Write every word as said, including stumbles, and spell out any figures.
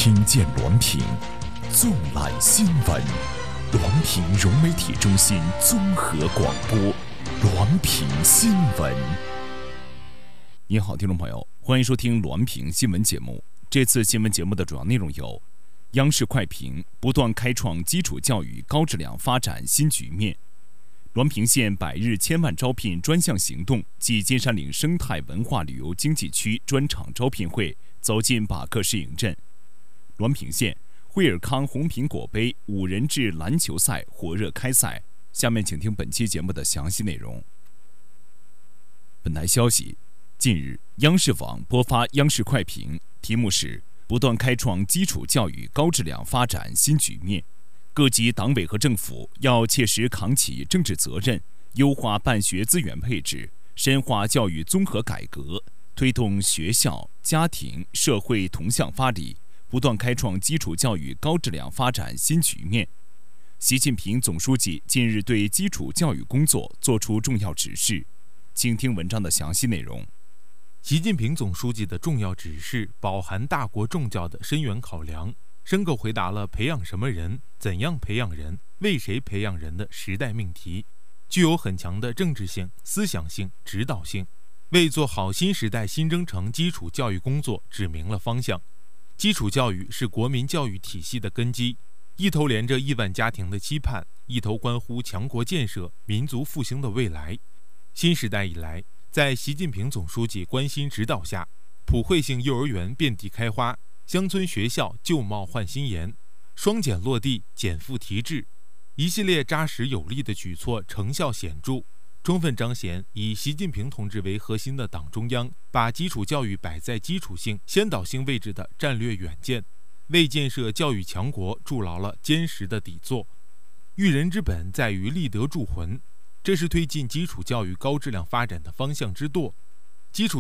听见滦平，纵览新闻。滦平融媒体中心综合广播，滦平新闻。你好，听众朋友，欢迎收听滦平新闻节目。这次新闻节目的主要内容有：央视快评不断开创基础教育高质量发展新局面；滦平县百日千万招聘专项行动暨金山岭生态文化旅游经济区专场招聘会走进把克试营镇；滦平县惠尔康红苹果杯五人制篮球赛火热开赛。下面请听本期节目的详细内容。本台消息，近日央视网播发央视快评，题目是不断开创基础教育高质量发展新局面。各级党委和政府要切实扛起政治责任，优化办学资源配置，深化教育综合改革，推动学校、家庭、社会同向发力，不断开创基础教育高质量发展新局面。习近平总书记近日对基础教育工作作出重要指示，请听文章的详细内容。 习近平总书记的重要指示饱含大国重教的深远考量，深刻回答了培养什么人、怎样培养人、为谁培养人的时代命题，具有很强的政治性、思想性、指导性，为做好新时代新征程基础教育工作指明了方向。基础教育是国民教育体系的根基，一头连着亿万家庭的期盼，一头关乎强国建设、民族复兴的未来。新时代以来，在习近平总书记关心指导下，普惠性幼儿园遍地开花，乡村学校旧貌换新颜，双减落地，减负提质，一系列扎实有力的举措成效显著，充分彰显以习近平同志为核心的党中央把基础教育摆在基础性、先导性位置的战略远见，为建设教育强国筑牢了坚实的底座。育人之本在于立德铸魂，这是推进基础教育高质量发展的方向之舵。基础